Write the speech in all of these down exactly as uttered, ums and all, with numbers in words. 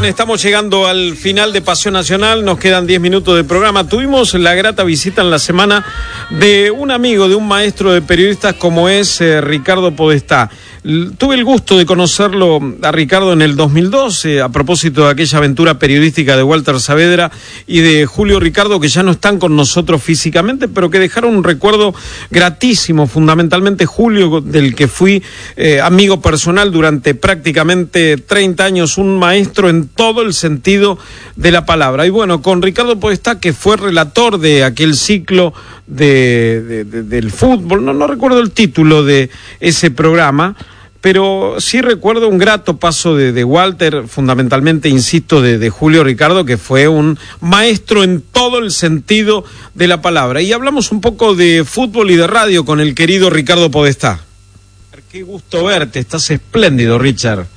bien, estamos llegando al final de Pasión Nacional, nos quedan diez minutos de programa. Tuvimos la grata visita en la semana de un amigo, de un maestro de periodistas como es eh, Ricardo Podestá. Tuve el gusto de conocerlo a Ricardo en el dos mil doce, a propósito de aquella aventura periodística de Walter Saavedra y de Julio Ricardo, que ya no están con nosotros físicamente, pero que dejaron un recuerdo gratísimo, fundamentalmente Julio, del que fui eh, amigo personal durante prácticamente treinta años, un maestro en todo el sentido de la palabra. Y bueno, con Ricardo Podestá, que fue relator de aquel ciclo de, de, de, del fútbol, no, no recuerdo el título de ese programa, pero sí recuerdo un grato paso de, de Walter, fundamentalmente, insisto, de, de Julio Ricardo, que fue un maestro en todo el sentido de la palabra. Y hablamos un poco de fútbol y de radio con el querido Ricardo Podestá. Qué gusto verte, estás espléndido, Richard.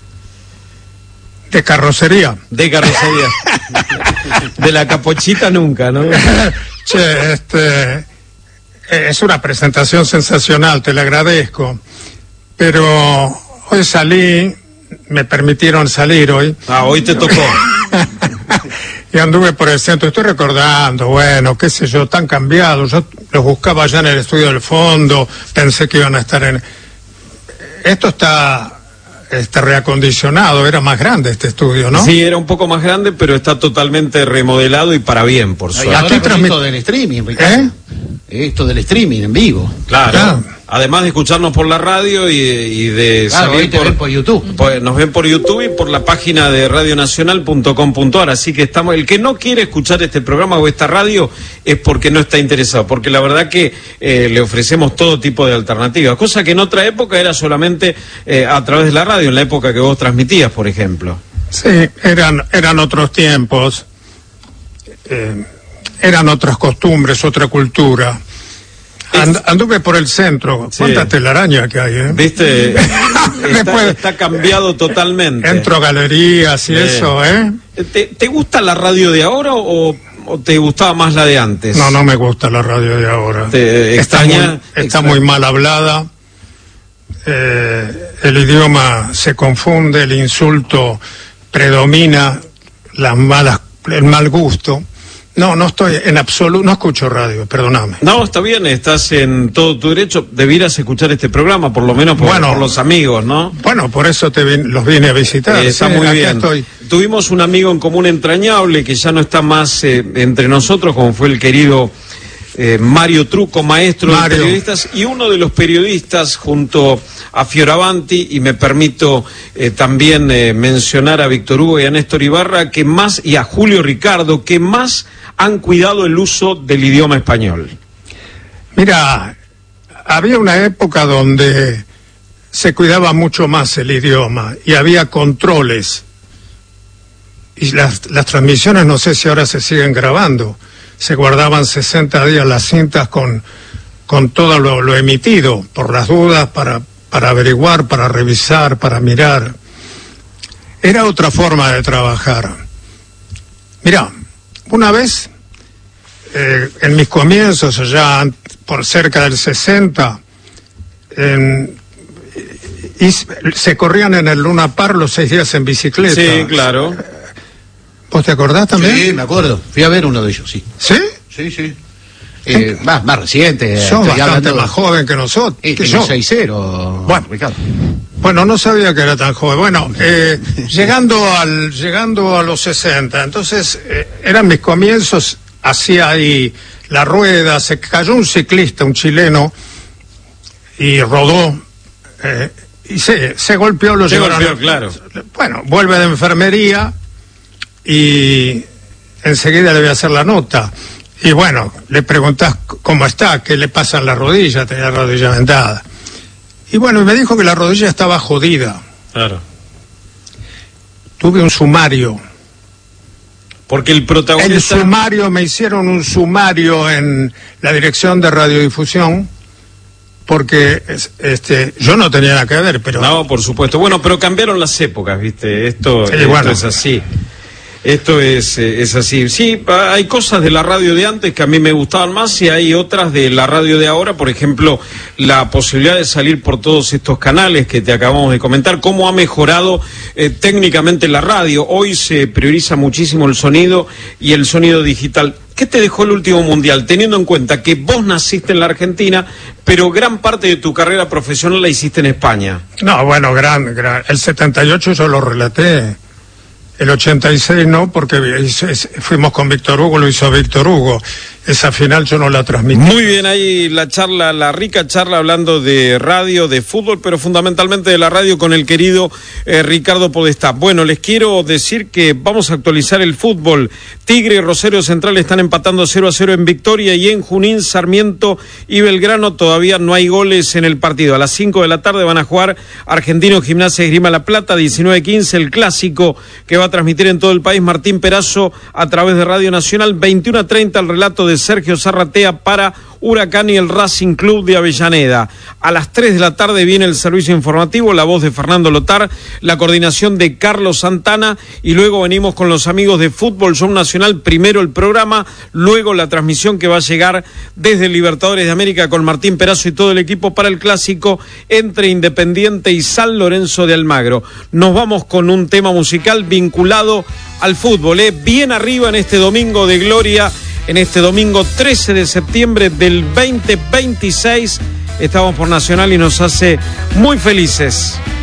De carrocería. De carrocería. De la capochita nunca, ¿no? Che, este, es una presentación sensacional, te la agradezco. Pero hoy salí, me permitieron salir hoy. Ah, hoy te tocó. Y anduve por el centro, estoy recordando, bueno, qué sé yo, tan cambiados. Yo los buscaba allá en el estudio del fondo, pensé que iban a estar en... Esto está... Está reacondicionado, era más grande este estudio, ¿no? Sí, era un poco más grande, pero está totalmente remodelado y para bien, por suerte. Aquí transmite esto del streaming, Ricardo. ¿Eh? Esto del streaming en vivo. Claro. claro. Además de escucharnos por la radio y, y de claro, salir por, por YouTube. Pues, nos ven por YouTube y por la página de radio nacional punto com punto a r. Así que estamos. El que no quiere escuchar este programa o esta radio es porque no está interesado, porque la verdad que eh, le ofrecemos todo tipo de alternativas, cosa que en otra época era solamente eh, a través de la radio, en la época que vos transmitías, por ejemplo. Sí, eran eran otros tiempos, eh, eran otras costumbres, otra cultura. And, anduve por el centro. Sí. Cuánta telaraña que hay, ¿eh? Viste, está, está cambiado totalmente. Entro a galerías y eh. eso, ¿eh? ¿Te, ¿Te gusta la radio de ahora o, o te gustaba más la de antes? No, no me gusta la radio de ahora. ¿Te extraña? Está muy, está muy mal hablada. Eh, el idioma se confunde, el insulto predomina, las malas, el mal gusto. No, no estoy en absoluto, no escucho radio, perdóname. No, está bien, estás en todo tu derecho, debieras escuchar este programa, por lo menos por, bueno, por los amigos, ¿no? Bueno, por eso te vin, los vine a visitar. Eh, está sí, muy bien. Estoy. Tuvimos un amigo en común entrañable que ya no está más eh, entre nosotros, como fue el querido eh, Mario Truco, maestro Mario. de periodistas, y uno de los periodistas junto a Fioravanti, y me permito eh, también eh, mencionar a Víctor Hugo y a Néstor Ibarra, que más, y a Julio Ricardo, que más han cuidado el uso del idioma español. Mira, había una época donde se cuidaba mucho más el idioma y había controles. Y las, las transmisiones, no sé si ahora se siguen grabando, se guardaban sesenta días las cintas con, con todo lo, lo emitido, por las dudas, para, para averiguar, para revisar, para mirar. Era otra forma de trabajar. Mira, una vez, eh, en mis comienzos, allá por cerca del sesenta, en, y se corrían en el Luna Park los seis días en bicicleta. Sí, claro. ¿Vos te acordás también? Sí, me acuerdo. Fui a ver uno de ellos, sí. ¿Sí? Sí, sí. Eh, más, más reciente. Sos bastante más joven que nosotros. Eh, que yo. seis cero, bueno, Ricardo. Bueno, no sabía que era tan joven. Bueno, eh, llegando al llegando a los sesenta, entonces eh, eran mis comienzos, hacía ahí la rueda, se cayó un ciclista, un chileno, y rodó, eh, y se, se golpeó, lo se llevaron. Golpeó, claro. Bueno, vuelve de enfermería y enseguida le voy a hacer la nota. Y bueno, le preguntás cómo está, qué le pasa en la rodilla, tenía la rodilla vendada. Y bueno, me dijo que la rodilla estaba jodida. Claro. Tuve un sumario. Porque el protagonista... El sumario, me hicieron un sumario en la dirección de radiodifusión, porque este, yo no tenía nada que ver, pero... No, por supuesto. Bueno, pero cambiaron las épocas, ¿viste? Esto, sí, esto bueno, es así. Esto es, eh, es así. Sí, hay cosas de la radio de antes que a mí me gustaban más y hay otras de la radio de ahora. Por ejemplo, la posibilidad de salir por todos estos canales que te acabamos de comentar. Cómo ha mejorado eh, técnicamente la radio. Hoy se prioriza muchísimo el sonido y el sonido digital. ¿Qué te dejó el último mundial? Teniendo en cuenta que vos naciste en la Argentina, pero gran parte de tu carrera profesional la hiciste en España. No, bueno, gran, gran. El setenta y ocho yo lo relaté. El ochenta y seis no, porque fuimos con Víctor Hugo, lo hizo Víctor Hugo. Esa final yo no la transmití. Muy bien, ahí la charla, la rica charla hablando de radio, de fútbol, pero fundamentalmente de la radio con el querido eh, Ricardo Podestá. Bueno, les quiero decir que vamos a actualizar el fútbol. Tigre y Rosario Central están empatando cero a cero en Victoria y en Junín, Sarmiento y Belgrano todavía no hay goles en el partido. A las cinco de la tarde van a jugar Argentino Gimnasia Esgrima La Plata, diecinueve quince, el clásico que va a transmitir en todo el país Martín Perazo a través de Radio Nacional, veintiuno a treinta el relato de Sergio Zarratea para Huracán y el Racing Club de Avellaneda. A las tres de la tarde viene el servicio informativo, la voz de Fernando Lotar, la coordinación de Carlos Santana y luego venimos con los amigos de Fútbol Show Nacional, primero el programa, luego la transmisión que va a llegar desde Libertadores de América con Martín Perazo y todo el equipo para el clásico entre Independiente y San Lorenzo de Almagro. Nos vamos con un tema musical vinculado al fútbol, ¿eh? Bien arriba en este domingo de gloria, en este domingo trece de septiembre del veinte veintiséis, estamos por Nacional y nos hace muy felices.